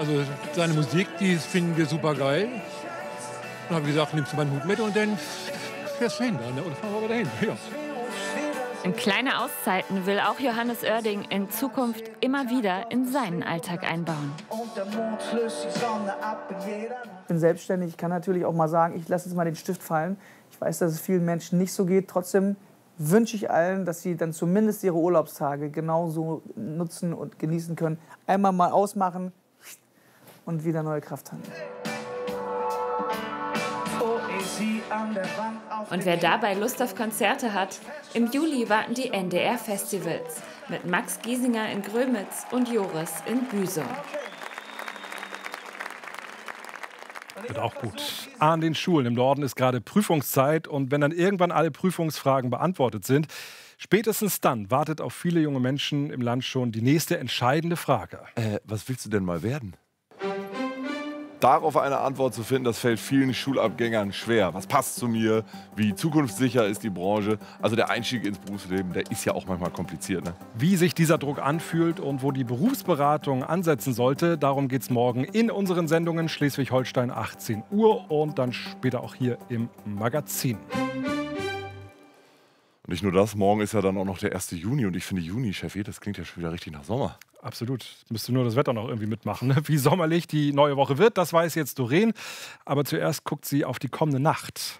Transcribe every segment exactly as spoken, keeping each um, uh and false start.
Also seine Musik, die finden wir super geil. Dann habe ich gesagt, nimmst du meinen Hut mit und dann fährst du hin. Ne? Oder fahren wir dahin. Ja. In kleine Auszeiten will auch Johannes Oerding in Zukunft immer wieder in seinen Alltag einbauen. Ich bin selbstständig, ich kann natürlich auch mal sagen, ich lasse jetzt mal den Stift fallen. Ich weiß, dass es vielen Menschen nicht so geht. Trotzdem wünsche ich allen, dass sie dann zumindest ihre Urlaubstage genauso nutzen und genießen können. Einmal mal ausmachen und wieder neue Kraft haben. Und wer dabei Lust auf Konzerte hat, im Juli warten die N D R-Festivals mit Max Giesinger in Grömitz und Joris in Büsum. Wird auch gut. An den Schulen im Norden ist gerade Prüfungszeit und wenn dann irgendwann alle Prüfungsfragen beantwortet sind, spätestens dann wartet auf viele junge Menschen im Land schon die nächste entscheidende Frage. Äh, was willst du denn mal werden? Darauf eine Antwort zu finden, das fällt vielen Schulabgängern schwer. Was passt zu mir? Wie zukunftssicher ist die Branche? Also der Einstieg ins Berufsleben, der ist ja auch manchmal kompliziert. Ne? Wie sich dieser Druck anfühlt und wo die Berufsberatung ansetzen sollte, darum geht es morgen in unseren Sendungen Schleswig-Holstein achtzehn Uhr und dann später auch hier im Magazin. Nicht nur das, morgen ist ja dann auch noch der erste Juni und ich finde Juni, Cheffi, das klingt ja schon wieder richtig nach Sommer. Absolut. Müsste nur das Wetter noch irgendwie mitmachen. Ne? Wie sommerlich die neue Woche wird, das weiß jetzt Doreen. Aber zuerst guckt sie auf die kommende Nacht.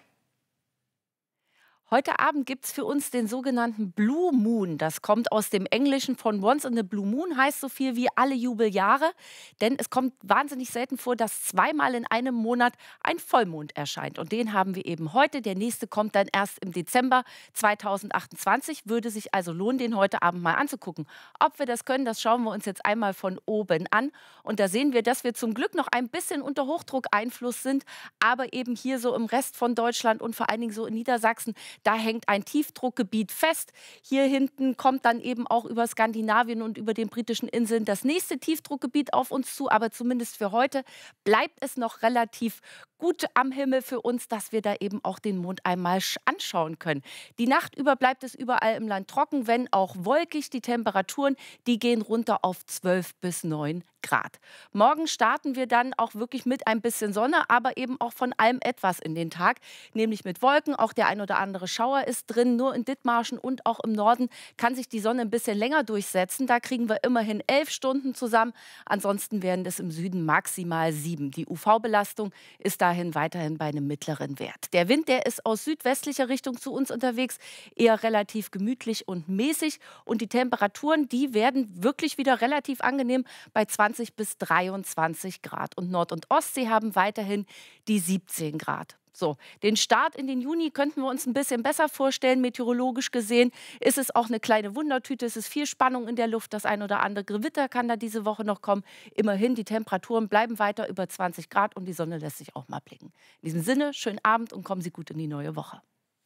Heute Abend gibt es für uns den sogenannten Blue Moon. Das kommt aus dem Englischen von Once in a Blue Moon, heißt so viel wie alle Jubeljahre. Denn es kommt wahnsinnig selten vor, dass zweimal in einem Monat ein Vollmond erscheint. Und den haben wir eben heute. Der nächste kommt dann erst im Dezember zweitausendachtundzwanzig. Würde sich also lohnen, den heute Abend mal anzugucken. Ob wir das können, das schauen wir uns jetzt einmal von oben an. Und da sehen wir, dass wir zum Glück noch ein bisschen unter Hochdruckeinfluss sind. Aber eben hier so im Rest von Deutschland und vor allen Dingen so in Niedersachsen, da hängt ein Tiefdruckgebiet fest. Hier hinten kommt dann eben auch über Skandinavien und über den britischen Inseln das nächste Tiefdruckgebiet auf uns zu. Aber zumindest für heute bleibt es noch relativ gut am Himmel für uns, dass wir da eben auch den Mond einmal anschauen können. Die Nacht über bleibt es überall im Land trocken, wenn auch wolkig. Die Temperaturen, die gehen runter auf zwölf bis neun Grad. Morgen starten wir dann auch wirklich mit ein bisschen Sonne, aber eben auch von allem etwas in den Tag, nämlich mit Wolken. Auch der ein oder andere Schauer ist drin. Nur in Dithmarschen und auch im Norden kann sich die Sonne ein bisschen länger durchsetzen. Da kriegen wir immerhin elf Stunden zusammen. Ansonsten werden es im Süden maximal sieben. Die U V-Belastung ist dahin weiterhin bei einem mittleren Wert. Der Wind, der ist aus südwestlicher Richtung zu uns unterwegs, eher relativ gemütlich und mäßig. Und die Temperaturen, die werden wirklich wieder relativ angenehm bei zwanzig bis dreiundzwanzig Grad. Und Nord- und Ostsee haben weiterhin die siebzehn Grad. So, den Start in den Juni könnten wir uns ein bisschen besser vorstellen. Meteorologisch gesehen ist es auch eine kleine Wundertüte. Es ist viel Spannung in der Luft. Das ein oder andere Gewitter kann da diese Woche noch kommen. Immerhin, die Temperaturen bleiben weiter über zwanzig Grad und die Sonne lässt sich auch mal blicken. In diesem Sinne, schönen Abend und kommen Sie gut in die neue Woche.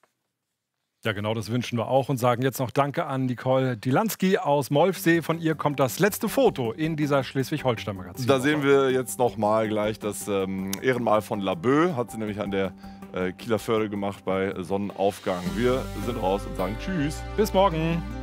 Ja, genau, das wünschen wir auch und sagen jetzt noch Danke an Nicole Dilanski aus Molfsee. Von ihr kommt das letzte Foto in dieser Schleswig-Holstein-Magazin. Da sehen wir jetzt noch mal gleich das ähm, Ehrenmal von Laboe. Hat sie nämlich an der äh, Kieler Förde gemacht bei Sonnenaufgang. Wir sind raus und sagen Tschüss. Bis morgen.